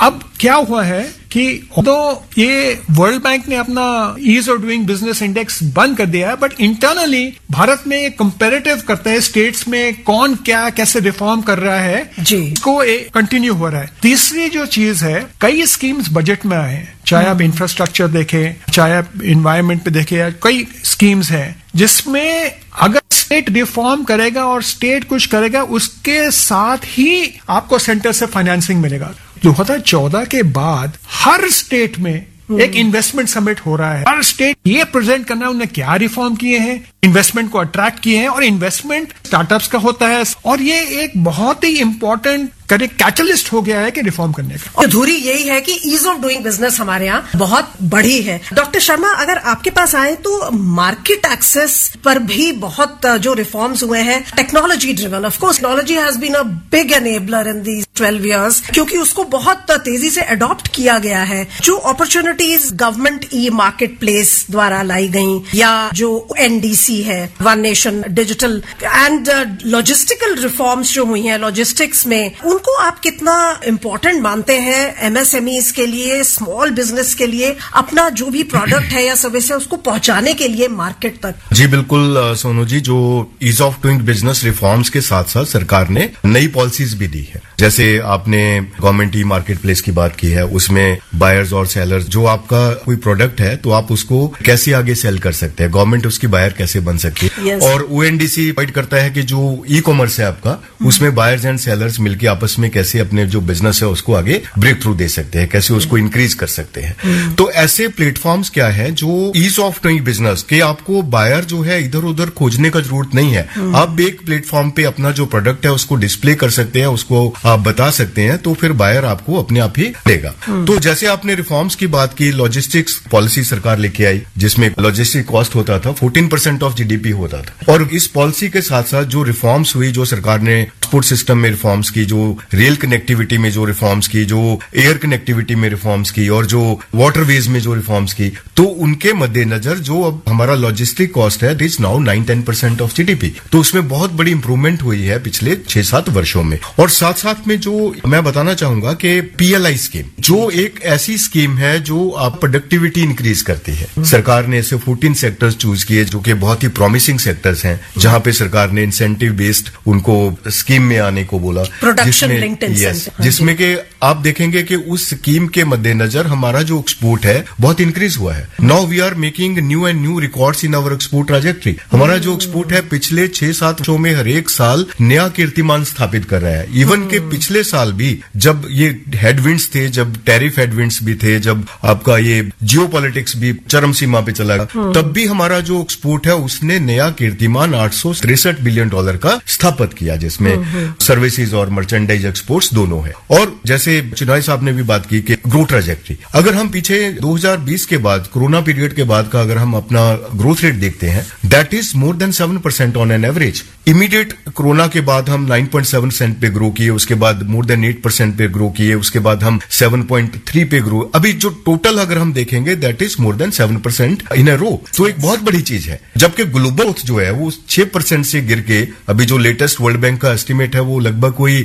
अब क्या हुआ है कि तो ये वर्ल्ड बैंक ने अपना ease of doing business index बंद कर दिया है, बट इंटरनली भारत में ये कंपैरेटिव करते हैं स्टेट्स में कौन क्या कैसे रिफॉर्म कर रहा है जी को कंटिन्यू हो रहा है। तीसरी जो चीज है, कई स्कीम्स बजट में आए हैं, चाहे आप इंफ्रास्ट्रक्चर देखें, चाहे आप इन्वायरमेंट पे देखें, कई स्कीम्स हैं जिसमें अगर स्टेट रिफॉर्म करेगा और स्टेट कुछ करेगा उसके साथ ही आपको सेंटर से फाइनेंसिंग मिलेगा। 2014 के बाद हर स्टेट में एक इन्वेस्टमेंट समिट हो रहा है। हर स्टेट ये प्रेजेंट करना है उन्होंने क्या रिफॉर्म किए हैं, इन्वेस्टमेंट को अट्रैक्ट किए हैं, और इन्वेस्टमेंट स्टार्टअप्स का होता है, और ये एक बहुत ही इंपॉर्टेंट कैटलिस्ट हो गया है कि रिफॉर्म करने का। और धुरी यही है कि ईज ऑफ डूइंग बिजनेस हमारे यहाँ बहुत बढ़ी है। डॉक्टर शर्मा, अगर आपके पास आए तो मार्केट एक्सेस पर भी बहुत जो रिफॉर्म्स हुए हैं, technology driven, of course technology has been a big enabler in these 12 years, क्योंकि उसको बहुत तेजी से अडॉप्ट किया गया है। जो opportunities government e market place द्वारा लाई गई, या जो एनडीसी है, one nation digital, and logistical reforms जो हुई हैं लॉजिस्टिक्स में, उनको आप कितना इम्पोर्टेंट मानते हैं एमएसएमईज के लिए, स्मॉल बिजनेस के लिए, अपना जो भी प्रोडक्ट है या सर्विस है उसको पहुंचाने के लिए मार्केट तक? जी बिल्कुल सोनू जी, जो ease of doing business reforms के साथ साथ सरकार ने नई पॉलिसीज भी दी है। जैसे आपने गवर्नमेंट ई मार्केट प्लेस की बात की है, उसमें बायर्स और सेलर्स, जो आपका कोई प्रोडक्ट है तो आप उसको कैसे आगे सेल कर सकते हैं, गवर्नमेंट उसकी बायर कैसे बन सकती है। yes. और ओएनडीसी फाइट करता है कि जो ई कॉमर्स है आपका, उसमें बायर्स एंड सेलर्स मिलकर आपस में कैसे अपने जो बिजनेस है उसको आगे ब्रेक थ्रू दे सकते हैं, कैसे उसको इंक्रीज कर सकते हैं। तो ऐसे प्लेटफॉर्म्स क्या है जो ईज ऑफ डूइंग बिजनेस के, आपको बायर जो है इधर उधर खोजने का जरूरत नहीं है, आप एक प्लेटफॉर्म पे अपना जो प्रोडक्ट है उसको डिस्प्ले कर सकते हैं, उसको आप बता सकते हैं, तो फिर बायर आपको अपने आप ही देगा। तो जैसे आपने रिफॉर्म्स की बात की, लॉजिस्टिक्स पॉलिसी सरकार लेके आई जिसमें लॉजिस्टिक कॉस्ट होता था 14% ऑफ जीडीपी होता था। और इस पॉलिसी के साथ साथ जो रिफॉर्म्स हुई, जो सरकार ने ट्रांसपोर्ट सिस्टम में रिफॉर्म्स की, जो रेल कनेक्टिविटी में जो रिफॉर्म्स की, जो एयर कनेक्टिविटी में रिफॉर्म्स की, और जो वाटरवेज में जो रिफॉर्म्स की, तो उनके मद्देनजर जो अब हमारा लॉजिस्टिक कॉस्ट है, it is now 9-10% of GDP. तो उसमें बहुत बड़ी इंप्रूवमेंट हुई है पिछले 6-7 वर्षों में। और साथ साथ में जो मैं बताना चाहूंगा कि पीएलआई स्कीम, जो एक ऐसी स्कीम है जो आप प्रोडक्टिविटी इंक्रीज करती है। सरकार ने ऐसे 14 सेक्टर्स चूज किए जो कि बहुत ही प्रॉमिसिंग सेक्टर्स हैं, जहां पे सरकार ने इंसेंटिव बेस्ड उनको स्कीम में आने को बोला, जिसमें कि आप देखेंगे कि उस स्कीम के मद्देनजर हमारा जो एक्सपोर्ट है बहुत इंक्रीज हुआ है। Now we are making new and new records in our export trajectory. हमारा जो एक्सपोर्ट है पिछले 6-7 वर्षों में हर एक साल नया कीर्तिमान स्थापित कर रहा है। इवन के पिछले साल भी जब ये हेडविंड्स थे, जब टैरिफ हेडविंड्स भी थे, जब आपका ये जियोपॉलिटिक्स भी चरम सीमा पे चला गया, तब भी हमारा जो एक्सपोर्ट है उसने नया कीर्तिमान $863 बिलियन का स्थापित किया, जिसमें सर्विसेज और मर्चेंडाइज एक्सपोर्ट्स दोनों है। और जैसे चुनाई साहब ने भी बात की कि ग्रोथ ट्रैजेक्टरी, अगर हम पीछे 2020 के बाद, कोरोना पीरियड के बाद का अगर हम अपना ग्रोथ रेट देखते हैं, that is more than 7% on an average. Immediate corona के बाद हम 9.7% पे ग्रो किए, उसके बाद मोर देन 8% पे ग्रो किए, उसके बाद हम 7.3 पे ग्रो, अभी जो टोटल अगर हम देखेंगे दैट इज मोर देन 7% इन अ रो। तो एक बहुत बड़ी चीज है। जबकि ग्लोबल ग्रोथ जो है वो 6% से गिर के अभी जो लेटेस्ट वर्ल्ड बैंक का एस्टिमेट है वो लगभग कोई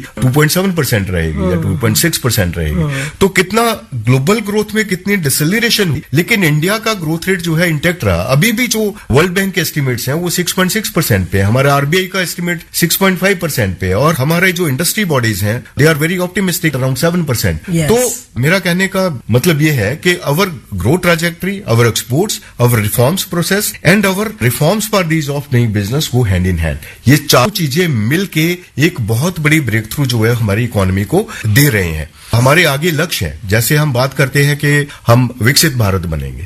2.7% रहेगी या 2.6% रहेगी। तो कितना ग्लोबल ग्रोथ में कितनी डिसेलरेशन हुई, लेकिन इंडिया का ग्रोथ रेट जो है इंटैक्ट रहा। अभी भी जो वर्ल्ड बैंक के एस्टिमेट्स हैं वो 6.6% पे, हमारा आरबीआई का एस्टिमेट 6.5% पे, और हमारे जो इंडस्ट्री बॉडीज हैं they are very optimistic around 7%। तो मेरा कहने का मतलब ये है कि our growth trajectory, our exports, our reforms process and our reforms for these of doing business वो हैंड इन हैंड। ये चारों चीजें मिलके एक बहुत बड़ी ब्रेक थ्रू जो है हमारी इकोनॉमी को दे रहे हैं। हमारे आगे लक्ष्य है, जैसे हम बात करते हैं कि हम विकसित भारत बनेंगे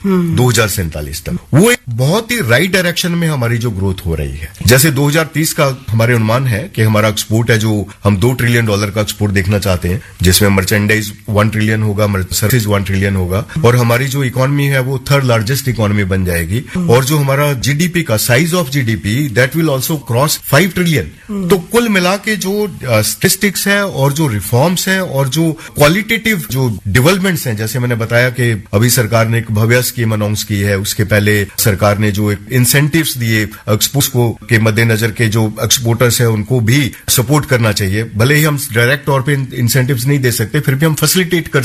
2047 तक, वो एक बहुत ही राइट डायरेक्शन में हमारी जो ग्रोथ हो रही है। जैसे 2030 का हमारे अनुमान है कि हमारा एक्सपोर्ट है जो हम $2 ट्रिलियन का एक्सपोर्ट देखना चाहते हैं, जिसमें मर्चेंडाइज 1 ट्रिलियन होगा, सर्विसेज 1 ट्रिलियन होगा, और हमारी जो इकोनॉमी है वो 3rd लार्जेस्ट इकोनॉमी बन जाएगी। और जो हमारा जीडीपी का size of GDP that will also cross 5 trillion. तो कुल मिला के जो स्टैटिस्टिक्स है और जो रिफॉर्म्स है और जो क्वालिटेटिव जो डेवलपमेंट्स हैं, जैसे मैंने बताया कि अभी सरकार ने एक भव्य स्कीम अनाउंस की है, उसके पहले सरकार ने जो एक इंसेंटिव्स दिए एक्सपोर्ट्स को के मद्देनजर के जो एक्सपोर्टर्स हैं उनको भी सपोर्ट करना चाहिए। भले ही हम डायरेक्ट तौर पे इंसेंटिव्स नहीं दे सकते, फिर भी हम फैसिलिटेट कर